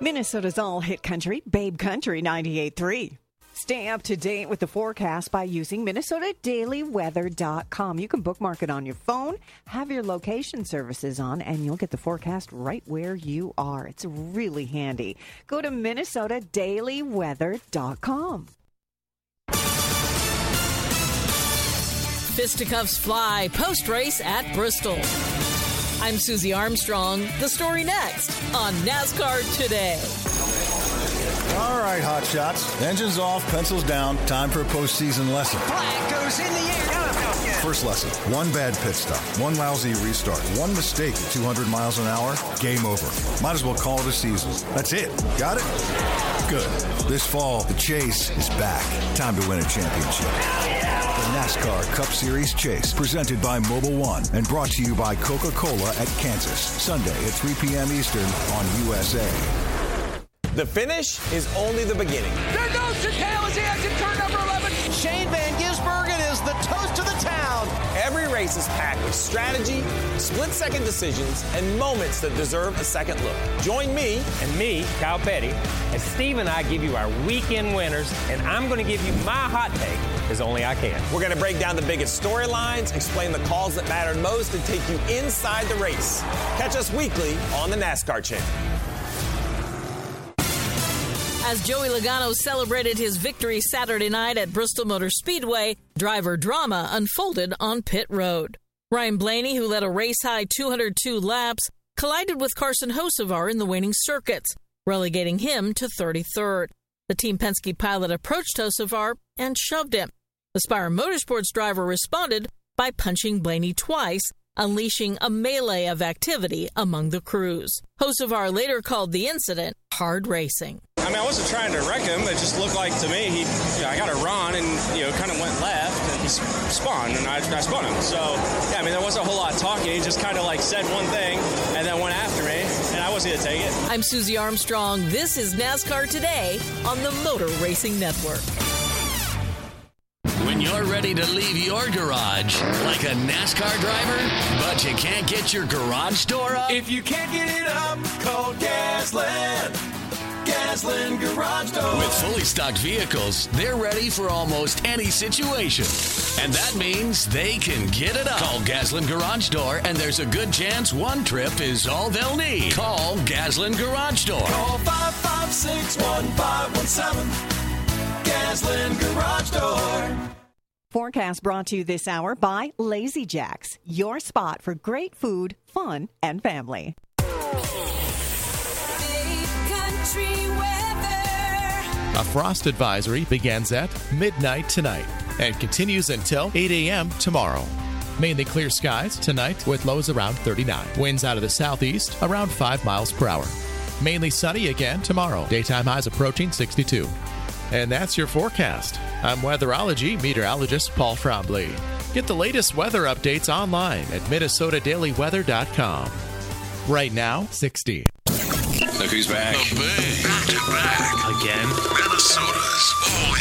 Minnesota's all-hit country, Babe Country 98.3. Stay up to date with the forecast by using MinnesotaDailyWeather.com. You can bookmark it on your phone, have your location services on, and you'll get the forecast right where you are. It's really handy. Go to MinnesotaDailyWeather.com. Fisticuffs fly post-race at Bristol. I'm Susie Armstrong. The story next on NASCAR Today. All right, hot shots. Engines off, pencils down. Time for a postseason lesson. Flag goes in the air. First lesson, one bad pit stop, one lousy restart, one mistake at 200 miles an hour, game over. Might as well call it a season. That's it. Got it? Good. This fall, the chase is back. Time to win a championship. The NASCAR Cup Series Chase, presented by Mobil 1 and brought to you by Coca-Cola at Kansas. Sunday at 3 p.m. Eastern on USA. The finish is only the beginning. There goes Chicale as he exits turn number 11. Shane Van Gisbergen is the toast of the town. Every race is packed with strategy, split-second decisions, and moments that deserve a second look. Join me and me, Kyle Petty, as Steve and I give you our weekend winners, and I'm going to give you my hot take as only I can. We're going to break down the biggest storylines, explain the calls that mattered most, and take you inside the race. Catch us weekly on the NASCAR Channel. As Joey Logano celebrated his victory Saturday night at Bristol Motor Speedway, driver drama unfolded on pit road. Ryan Blaney, who led a race-high 202 laps, collided with Carson Hocevar in the waning circuits, relegating him to 33rd. The Team Penske pilot approached Hocevar and shoved him. The Spire Motorsports driver responded by punching Blaney twice, unleashing a melee of activity among the crews. Hocevar later called the incident hard racing. I mean, I wasn't trying to wreck him. It just looked like to me, I got to run and, kind of went left and he spun and I spun him. So, yeah, I mean, there wasn't a whole lot of talking. He just kind of said one thing and then went after me and I wasn't going to take it. I'm Susie Armstrong. This is NASCAR Today on the Motor Racing Network. When you're ready to leave your garage like a NASCAR driver, but you can't get your garage door up? If you can't get it up, call Gasland. Gasland Garage Door. With fully stocked vehicles, they're ready for almost any situation. And that means they can get it up. Call Gasland Garage Door, and there's a good chance one trip is all they'll need. Call Gasland Garage Door. Call 556-1517. Gasland Garage Door. Forecast brought to you this hour by Lazy Jacks, your spot for great food, fun, and family. A frost advisory begins at midnight tonight and continues until 8 a.m. tomorrow. Mainly clear skies tonight with lows around 39. Winds out of the southeast around 5 miles per hour. Mainly sunny again tomorrow. Daytime highs approaching 62. And that's your forecast. I'm weatherology meteorologist Paul Trombley. Get the latest weather updates online at MinnesotaDailyWeather.com. Right now, 60. Look who's back. The Big. Back to back. Again. Minnesota's